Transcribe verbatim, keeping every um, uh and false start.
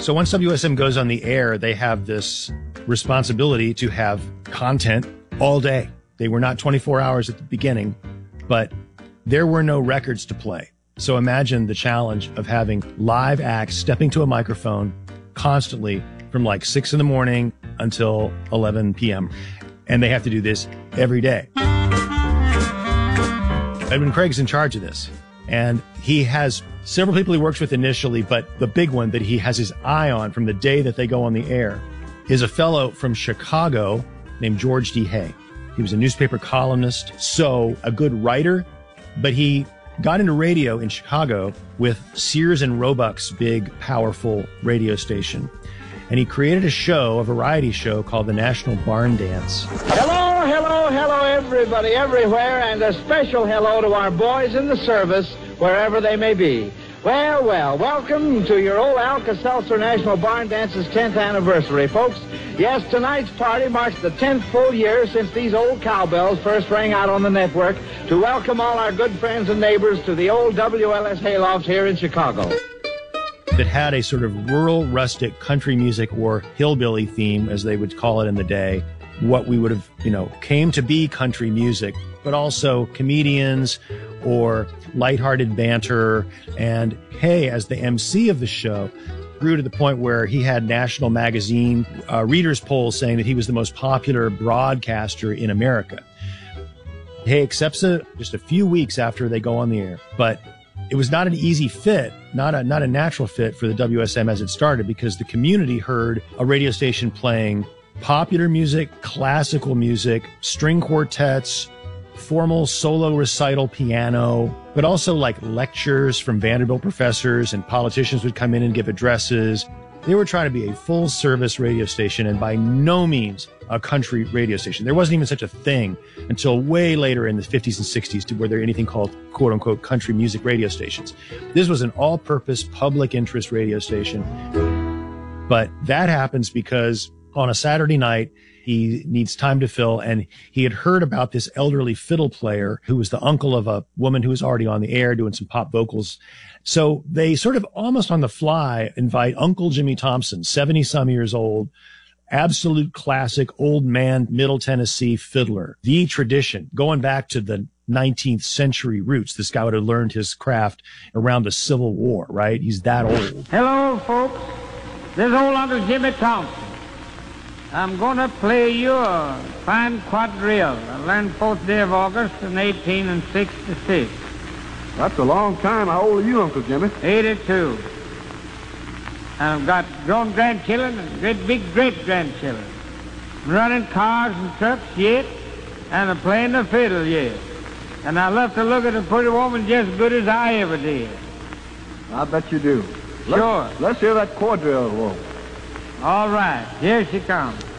So once W S M goes on the air, they have this responsibility to have content all day. They were not twenty-four hours at the beginning, but there were no records to play. So imagine the challenge of having live acts stepping to a microphone constantly from like six in the morning until eleven p.m. And they have to do this every day. Edwin Craig's in charge of this. And he has several people he works with initially, but the big one that he has his eye on from the day that they go on the air is a fellow from Chicago named George D. Hay. He was a newspaper columnist, so a good writer, but he got into radio in Chicago with Sears and Roebuck's big, powerful radio station. And he created a show, a variety show called the National Barn Dance. Hello, hello, hello, everybody, everywhere, and a special hello to our boys in the service, wherever they may be. Well, well, welcome to your old Alka-Seltzer National Barn Dance's tenth anniversary, folks. Yes, tonight's party marks the tenth full year since these old cowbells first rang out on the network to welcome all our good friends and neighbors to the old W L S Hayloft here in Chicago. That had a sort of rural, rustic country music or hillbilly theme, as they would call it in the day, what we would have, you know, came to be country music, but also comedians or lighthearted banter. And Hay, as the M C of the show, grew to the point where he had National Magazine uh, readers' polls saying that he was the most popular broadcaster in America. Hay accepts it just a few weeks after they go on the air, but it was not an easy fit, not a not a natural fit for the W S M as it started, because the community heard a radio station playing popular music, classical music, string quartets, formal solo recital piano, but also like lectures from Vanderbilt professors, and politicians would come in and give addresses. They were trying to be a full-service radio station and by no means a country radio station. There wasn't even such a thing until way later in the fifties and sixties to where there were anything called quote-unquote country music radio stations. This was an all-purpose public interest radio station. But that happens because on a Saturday night, he needs time to fill, and he had heard about this elderly fiddle player who was the uncle of a woman who was already on the air doing some pop vocals. So they sort of almost on the fly invite Uncle Jimmy Thompson, seventy-some years old, absolute classic old man, Middle Tennessee fiddler, the tradition, going back to the nineteenth century roots. This guy would have learned his craft around the Civil War, right? He's that old. Hello, folks. This is old Uncle Jimmy Thompson. I'm going to play you a fine quadrille. I learned fourth day of August in eighteen and sixty-six. That's a long time. How old are you, Uncle Jimmy? eighty-two. I've got grown grandchildren and great big great-grandchildren. I'm running cars and trucks yet, and I'm playing the fiddle yet. And I love to look at a pretty woman just as good as I ever did. I bet you do. Let's, Sure. Let's hear that quadrille roll. All right, here she comes.